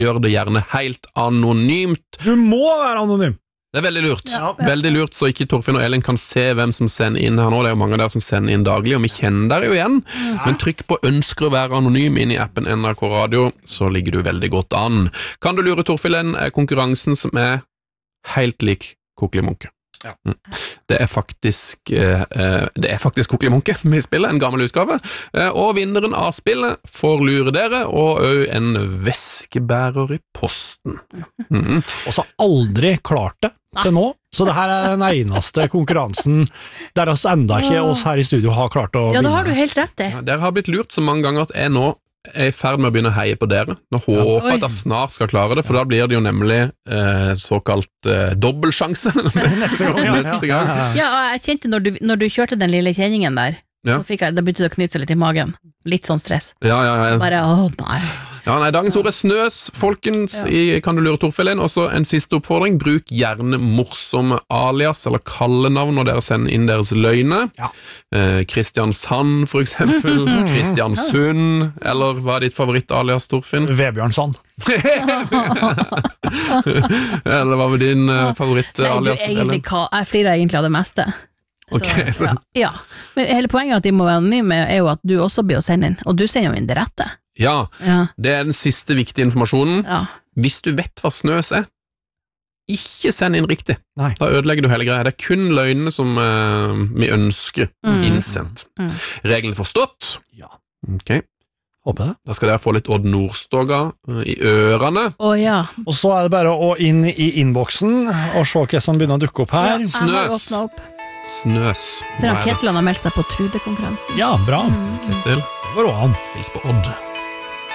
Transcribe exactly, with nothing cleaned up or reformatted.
gjør det gjerne helt anonymt. Du må være anonym! Det er veldig lurt. Ja. Veldig lurt, så ikke Torfinn og Elin kan se hvem som sender inn her nå. Det er jo mange av dere som sender inn daglig, og vi kjenner dere jo igjen. Men trykk på ønsker å være anonym inn i appen N R K Radio, så ligger du veldig godt an. Kan du lure Torfinn, er konkurransen som er helt lik Kokkeli Munke. Ja. Det er faktisk eh, det er faktisk Kokkeli Munke vi spiller, en gammel utgave, eh, og vinneren av spillet får lure dere, og også en veskebærer i posten. Mm. Og så aldri klart det til nå, så det her er den eneste konkurransen der oss enda ikke oss her i studio har klart å Ja, vinne. det har du helt rett i. Ja, dere har blitt lurt så mange ganger at jeg nå er i ferd med å begynne å heie på dere. Nå håper jeg at jeg snart skal klare det, for da blir det jo nemlig eh, såkalt eh, dobbeltsjanse Neste gang, ja. Neste gang. Ja, og jeg kjente når du, når du kjørte den lille kjenningen der, Ja. så fikk jeg, det begynte å knyte seg litt i magen. Litt sånn stress. Ja, ja, ja. Bare, åh, nei. Ja, nei, dagens ord er snøs, folkens, Ja. i Kan du lure Torfinn? Og så en siste oppfordring, bruk gjerne morsomme alias eller kallenavn når dere sender inn deres løgne. Ja. Eh, Kristiansand, for eksempel. Kristiansund, eller hva er ditt favoritt-alias, Torfinn? Vebjørnsson. Eller hva var din eh, Nei, du, favoritt-alias? egentlig, hva- jeg flirer egentlig av det meste. Ok, så- ja, ja. Men hele poenget at de må være anonyme er jo at du også blir å sende inn, og du sender jo inn det rette. Ja, Ja, det er den siste viktige informasjonen. ja. Hvis du vet hva snøs er, ikke send inn riktig. Nei. Da ødelegger du hele greia. Det er kun løgnene som eh, vi ønsker Mm. innsendt. Mm. Reglene forstått? Ja. Ok. Håper det. Da skal dere få litt Odd Nordstoga eh, i ørene. Å ja. Og så er det bare å inn i innboksen og se hva som begynner å dukke opp her. Jeg har Snøs. åpnet opp. Snøs. Ser Hva at er det? Ketland har meldt seg på Trude-konkurransen. Ja, bra. Til. Det går an. Hils på Odd.